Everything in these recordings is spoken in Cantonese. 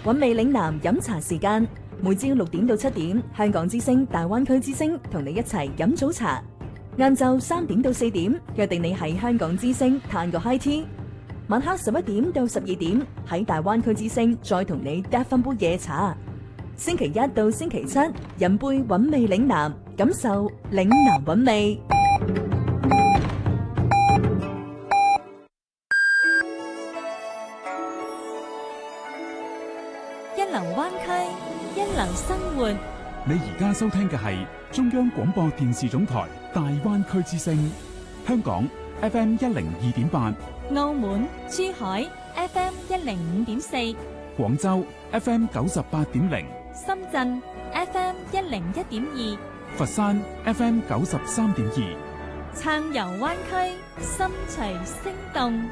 韻味嶺南飲茶時間，每朝6點到7點，香港之聲大灣區之聲同你一齊飲早茶。晏晝3點到4點，約定你喺香港之聲嘆個 high tea。晚黑11點到12點，喺大灣區之聲再同你嗒翻杯夜茶。星期一到星期七，飲杯韻味嶺南，感受嶺南韻味。 一流灣區，一流生活。 你而家收聽嘅係中央廣播電視總台大灣區之聲，香港 FM 102.8， 澳門、珠海 FM 105.4， 廣州 FM 98.0， 深圳 FM 101.2，佛山 FM 93.2， 暢遊灣區，心隨聲動。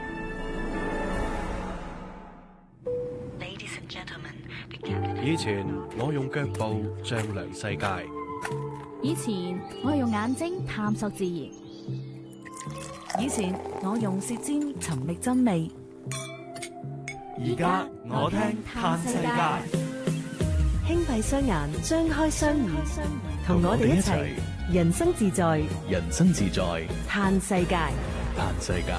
以前我用腳步丈量世界， 以前我係用眼睛探索自然， 以前我用舌尖尋覓真味， 而家我聽嘆世界。 輕閉雙眼，張開雙耳，同我哋一齊人生自在， 人生自在， 嘆世界， 嘆世界。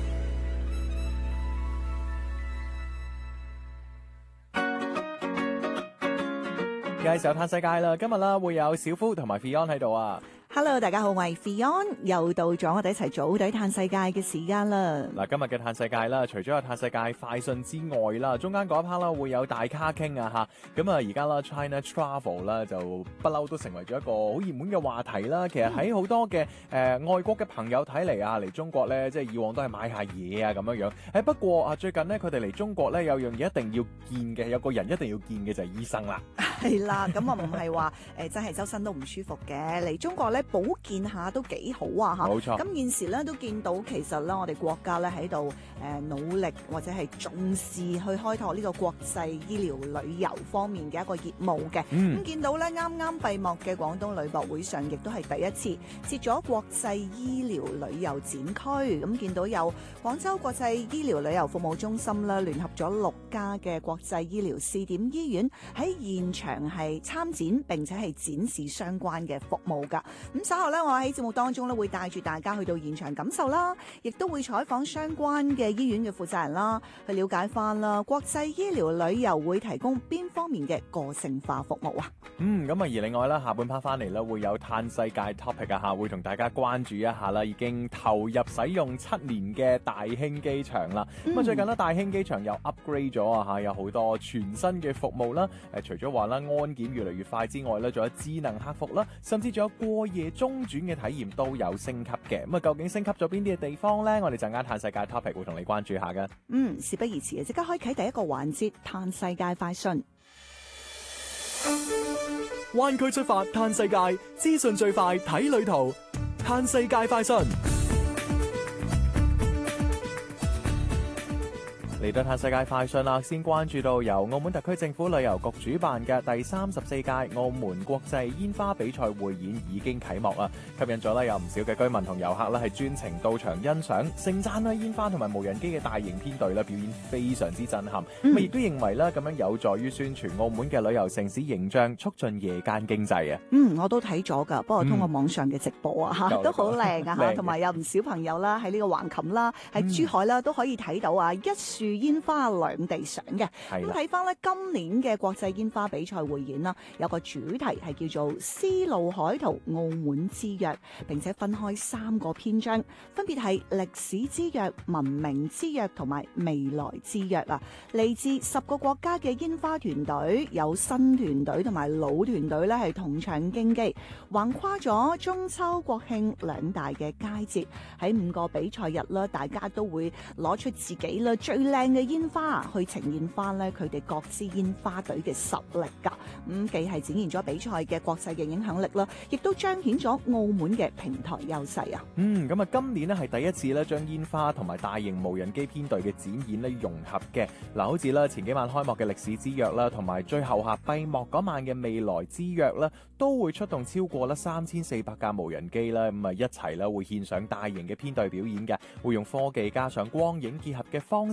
繼續嘆世界啦！今日啦會有小夫同埋 Fion 喺度啊！ Hello， 大家好，我係 Fion， 又到咗我哋一齊組隊嘆世界嘅時間啦。 嗱，今日嘅嘆世界啦，除咗有嘆世界快訊之外啦，中間嗰一 part 啦會有大咖傾啊吓。咁啊，而家啦 China Travel 啦就不嬲都成為咗一個好熱門嘅話題啦。其實喺好多嘅外國嘅朋友睇嚟啊，嚟中國咧，即係以往都係買下嘢啊咁樣樣。不過啊，最近咧佢哋嚟中國咧有樣嘢一定要見嘅，有個人一定要見嘅就係醫生啦。 係啦，咁啊唔係話真係周身都唔舒服嘅，嚟中國咧保健下都幾好啊嚇。 冇錯。 咁現時咧都見到其實咧我哋國家咧喺度努力或者係重視去開拓呢個國際醫療旅遊方面嘅一個業務嘅。咁見到咧啱啱閉幕嘅廣東旅博會上，亦都係第一次設咗國際醫療旅遊展區。咁見到有廣州國際醫療旅遊服務中心啦，聯合咗6家嘅國際醫療試點醫院喺現場係參展並且係展示相關嘅服務㗎。咁稍後咧，我喺節目當中咧會帶住大家去到現場感受啦，亦都會採訪相關嘅醫院嘅負責人啦，去了解翻啦國際醫療旅遊會提供邊方面嘅個性化服務啊。 咁啊，而另外啦，下半 part 翻嚟咧會有嘆世界 topic 啊嚇，會同大家關注一下啦，已經投入使用7年嘅大興機場啦。咁啊，最近咧大興機場又 upgrade 咗啊嚇，有好多全新嘅服務啦。除咗話啦安檢越嚟越快之外咧，仲有智能客服啦，甚至仲有過夜中轉嘅體驗都有升級嘅。咁啊，究竟升級咗邊啲嘅地方呢？我哋陣間嘆世界 topic 會同你關注下嘅。 事不宜遲啊，即刻開啟第一個環節嘆世界快訊。 灣區出發嘆世界，資訊最快睇旅途，嘆世界快訊。 嚟到嘆世界快訊啦，先關注到由澳門特區政府旅遊局主辦嘅第34屆澳門國際煙花比賽匯演已經啟幕啦，吸引咗有唔少嘅居民同遊客係專程到場欣賞，盛讚啦煙花同埋無人機嘅大型編隊表演非常之震撼，亦都認為啦咁樣有助於宣傳澳門嘅旅遊城市形象，促進夜間經濟啊。 我都睇咗㗎，不過通過網上嘅直播啊都好靚啊嚇，同埋有唔少朋友啦喺呢個橫琴啦，喺珠海啦都可以睇到啊一樹煙花兩地賞嘅。咁睇翻咧今年嘅國際煙花比賽匯演啦，有個主題係叫做絲路海圖澳門之約，並且分開3個篇章，分別係歷史之約、文明之約同埋未來之約啊。嚟自10個國家嘅煙花團隊，有新團隊同埋老團隊咧係同場競技，橫跨咗中秋國慶2大嘅佳節。喺5個比賽日啦，大家都會攞出自己啦最靚嘅煙花去呈現翻咧佢哋各支煙花隊嘅實力㗎。既係展現咗比賽嘅國際嘅影響力啦，亦都彰顯咗澳門嘅平台優勢啊。 咁啊，今年咧係第一次咧將煙花同埋大型無人機編隊嘅展演咧融合嘅。嗱，好似啦前幾晚開幕嘅歷史之約啦，同埋最後閉幕嗰晚嘅未來之約啦，都會出動超過啦3400架無人機啦，咁啊一齊啦會獻上大型嘅編隊表演嘅，會用科技加上光影結合嘅方式，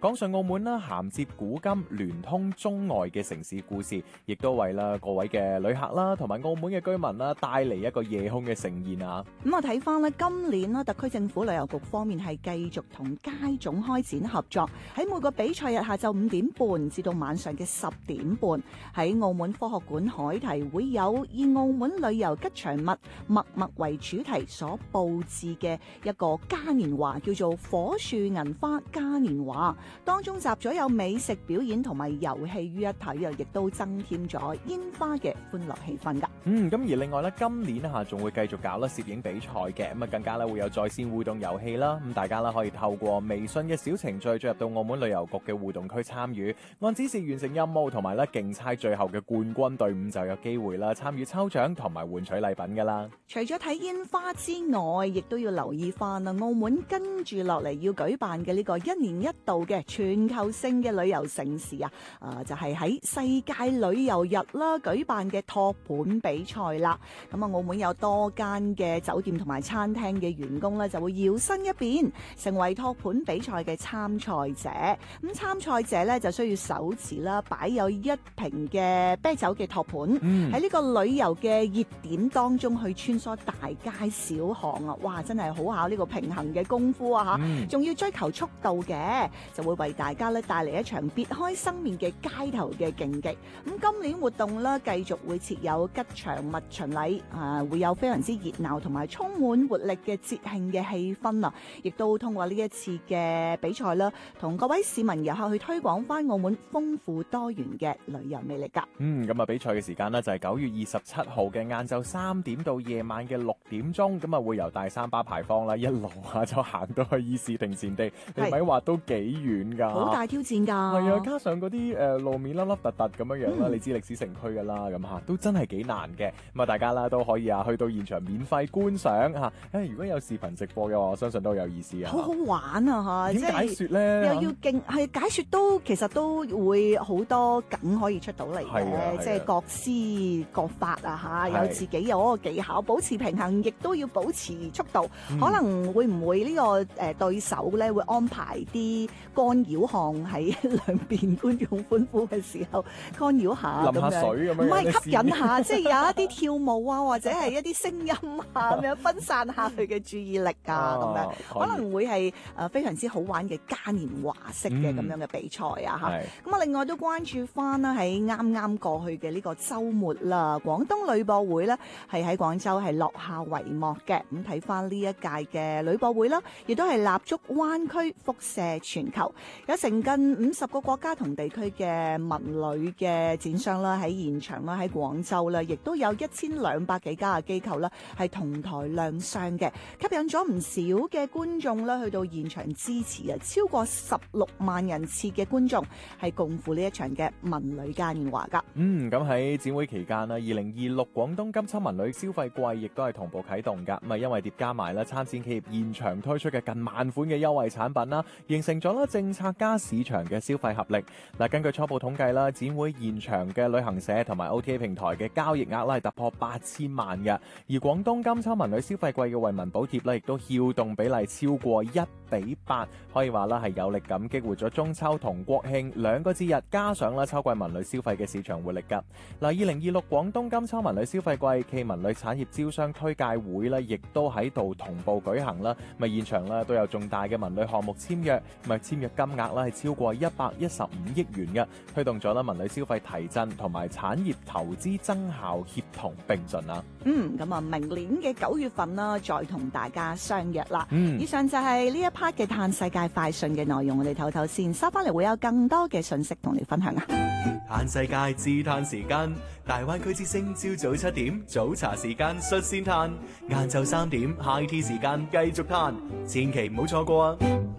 講述澳門啦銜接古今、聯通中外嘅城市故事，亦都為啦各位嘅旅客啦同埋澳門嘅居民啦帶嚟一個夜空嘅盛宴啊！ 咁我睇翻咧，今年啦，特區政府旅遊局方面係繼續同街總開展合作，喺每個比賽日下晝5點半至到晚上嘅10點半，喺澳門科學館海堤會有以澳門旅遊吉祥物默默為主題所佈置嘅一個嘉年華，叫做火樹銀花嘉年華，當中集咗有美食表演同埋遊戲於一體啊，亦都增添咗煙花嘅歡樂氣氛㗎。 咁而另外咧，今年嚇仲會繼續搞啦攝影比賽嘅，咁啊更加咧會有在線互動遊戲啦，咁大家啦可以透過微信嘅小程序進入到澳門旅遊局嘅互動區參與，按指示完成任務同埋咧競猜最後嘅冠軍隊伍就有機會啦參與抽獎同埋換取禮品㗎啦。 除咗睇煙花之外，亦都要留意翻啊！澳門跟住落嚟要舉辦嘅呢個1年1度嘅全球性嘅旅遊盛事啊，就係喺世界旅遊日啦舉辦嘅托盤比賽啦。咁啊，澳門有多間嘅酒店同埋餐廳嘅員工咧，就會搖身一變成為托盤比賽嘅參賽者。咁參賽者咧就需要手持啦擺有1瓶嘅啤酒嘅托盤，喺呢個旅遊嘅熱點當中去穿梭大街小巷啊！哇，真係好考呢個平衡嘅功夫啊嚇！仲要追求速度嘅，就會為大家咧帶嚟一場別開生面嘅街頭嘅競技。咁今年活動咧繼續會設有吉祥物巡禮，會有非常之熱鬧同埋充滿活力嘅節慶嘅氣氛啊！亦都通過呢一次嘅比賽啦，同各位市民遊客去推廣翻澳門豐富多元嘅旅遊魅力㗎。 咁啊比賽嘅時間呢，就係9月27號嘅晏晝3點到夜晚嘅6點鐘，咁啊會由大三巴牌坊啦一路就行到去議事亭前地，你咪話都幾遠㗎？ 好大挑戰㗎。 係啊，加上嗰啲路面凹凹凸凸咁樣啦，你知歷史城區㗎啦，咁都真係幾難嘅。咁啊大家啦都可以去到現場免費觀賞嚇。如果有視頻直播嘅話，我相信都有意思啊。 好好玩啊嚇！ 點解説咧？ 又要勁係解説都其實都會好多梗可以出到嚟嘅，即係各施各法啊嚇，有自己有嗰個技巧，保持平衡，亦都要保持速度。可能會唔會呢個對手咧會安排啲干擾項喺兩邊觀眾歡呼嘅時候干擾下淋下水咁樣， 唔係吸引下，即係有一啲跳舞啊，或者係一啲聲音啊咁樣分散下佢嘅注意力啊咁樣，可能會係非常之好玩嘅嘉年華式嘅咁樣嘅比賽啊嚇。咁啊，另外都關注翻啦，喺啱啱過去嘅呢個週末啦，廣東旅博會咧係喺廣州係落下帷幕嘅。咁睇翻呢一屆嘅旅博會啦，亦都係立足灣區，輻射全球，有成近50個國家同地區嘅文旅嘅展商啦喺現場啦，喺廣州啦，亦都有1200幾家嘅機構啦係同台亮相嘅，吸引咗唔少嘅觀眾啦去到現場支持啊！超過16萬人次嘅觀眾係共赴呢一場嘅文旅嘉年華㗎。 咁喺展會期間啦，2026廣東金秋文旅消費季亦都係同步啟動㗎。咁因為疊加埋啦參展企業現場推出嘅近萬款嘅優惠產品啦，形成咗啦政策加市場嘅消費合力。根據初步統計啦，展會現場嘅旅行社同埋 OTA 平台嘅交易額啦係突破8000萬嘅，而廣東金秋文旅消費季嘅惠民補貼咧亦都撬動比例超過1:8，可以話啦係有力咁激活咗中秋同國慶兩個節日，加上啦秋季文旅消費嘅市場活力㗎。2026廣東金秋文旅消費季暨文旅產業招商推介會咧，亦都喺度同步舉行啦。現場咧都有重大嘅文旅項目簽約，簽約金額啦係超過115億元嘅，推動咗啦文旅消費提振同埋產業投資增效協同並進啦。 咁啊，明年嘅9月份啦，再同大家相約啦。以上就係呢一 part 嘅嘆世界快訊嘅內容，我哋唞唞先，收翻嚟會有更多嘅信息同你分享啊！ 嘆世界自嘆時間，大灣區之聲朝早7點早茶時間率先嘆，晏晝3點 high tea 時間繼續嘆，千祈唔好錯過啊！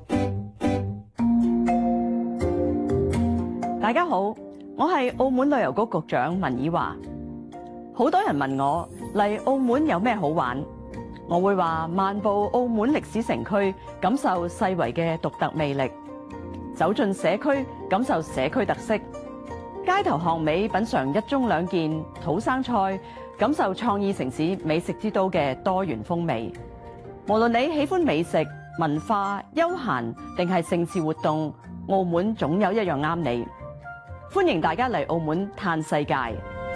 大家好，我係澳門旅遊局局長文以華。好多人問我嚟澳門有咩好玩，我會話漫步澳門歷史城區，感受世遺嘅獨特魅力；走進社區，感受社區特色；街頭巷尾品嚐一盅兩件土生菜，感受創意城市美食之都嘅多元風味。無論你喜歡美食、文化、休閒定係盛事活動， 澳門總有一樣啱你。歡迎大家嚟澳門嘆世界。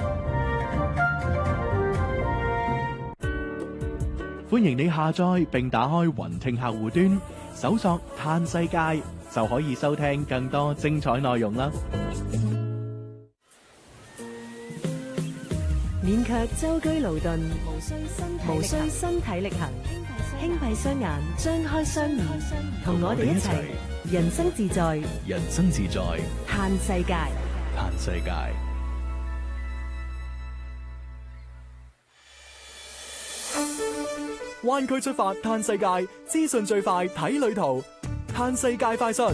歡迎你下載並打開雲聽客戶端，搜索嘆世界就可以收聽更多精彩內容啦。 勉強舟車勞頓，無需身體力行，輕閉雙眼，張開雙耳，同我哋一齊人生自在， 人生自在， 嘆世界， 嘆世界。灣區出發嘆世界，資訊最快睇旅途，嘆世界快訊。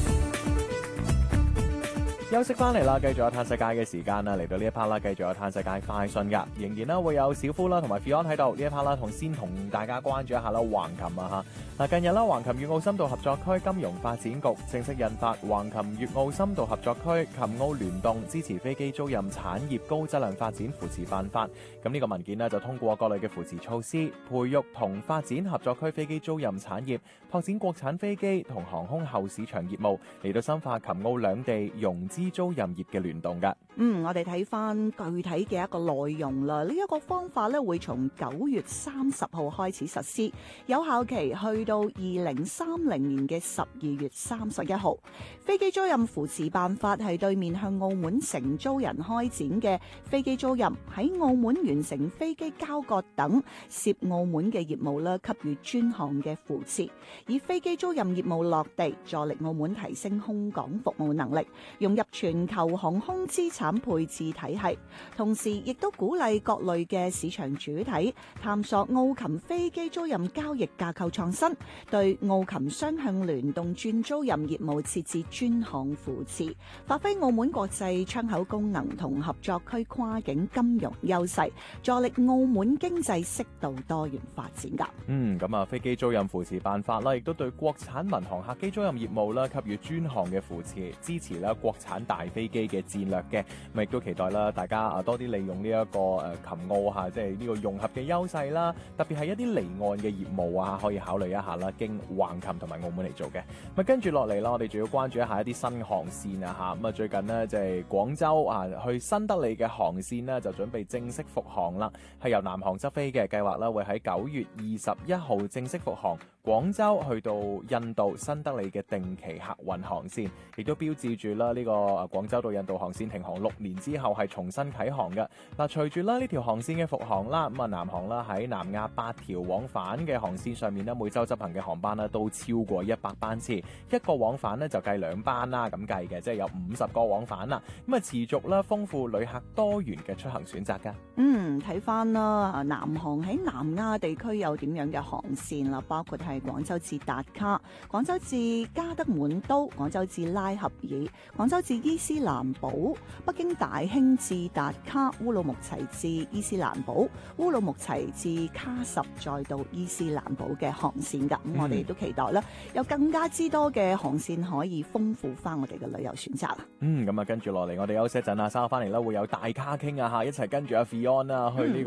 休息翻嚟啦，繼續有嘆世界嘅時間啦，嚟到呢一 part 啦，繼續有嘆世界快訊噶，仍然啦會有小夫啦同埋 Fion 喺度呢一 part 啦，先同大家關注一下啦橫琴啊嚇。嗱，近日啦橫琴粵澳深度合作區金融發展局正式印發橫琴粵澳深度合作區琴澳聯動支持飛機租賃產業高質量發展扶持辦法。咁呢個文件呢，就通過各類嘅扶持措施，培育同發展合作區飛機租賃產業，拓展國產飛機同航空後市場業務，嚟到深化琴澳兩地融資租賃業嘅聯動㗎。 我哋睇翻具體嘅一個內容啦。呢一個方法咧會從9月30號開始實施，有效期去到2030年嘅12月31號。飛機租賃扶持辦法係對面向澳門承租人開展嘅飛機租賃，喺澳門完成飛機交割等涉澳門嘅業務咧，給予專項嘅扶持，以飛機租賃業務落地，助力澳門提升空港服務能力，融入全球航空資產配置體系，同時亦都鼓勵各類嘅市場主體探索澳琴飛機租賃交易架構創新，對澳琴雙向聯動轉租賃業務設置專項扶持，發揮澳門國際窗口功能同合作區跨境金融優勢，助力澳門經濟適度多元發展㗎。 咁啊，飛機租賃扶持辦法啦，亦都對國產民航客機租賃業務啦給予專項嘅扶持，支持啦國產大飛機嘅戰略嘅。咁亦都期待啦，大家多啲利用呢一個琴澳嚇，即係呢個融合嘅優勢啦。特別係一啲離岸嘅業務啊，可以考慮一下啦，經橫琴同埋澳門嚟做嘅。咁跟住落嚟啦，我哋仲要關注一下一啲新航線啊嚇。咁啊，最近呢，即係廣州啊去新德里嘅航線呢，就準備正式復航啦，係由南航執飛嘅計劃啦，會喺9月21號正式復航。廣州去到印度新德里嘅定期客運航線，亦都標誌住啦呢個廣州到印度航線停航6年之後係重新啟航嘅。嗱，隨住啦呢條航線嘅復航啦，咁啊南航啦喺南亞8條往返嘅航線上面呢，每週執行嘅航班呢都超過100班次，一個往返呢就計2班啦咁計嘅，即係有50個往返啦。咁啊持續啦豐富旅客多元嘅出行選擇㗎。 睇翻啦，南航喺南亞地區有點樣嘅航線啦，包括係廣州至達卡、廣州至加德滿都、廣州至拉合爾、廣州至伊斯蘭堡、北京大興至達卡、烏魯木齊至伊斯蘭堡、烏魯木齊至卡什再到伊斯蘭堡嘅航線㗎。咁我哋亦都期待啦，有更加之多嘅航線可以豐富翻我哋嘅旅遊選擇啦。 咁啊跟住落嚟，我哋休息一陣啊，稍後翻嚟啦，會有大咖傾啊嚇，一齊跟住阿 Fion 啊去呢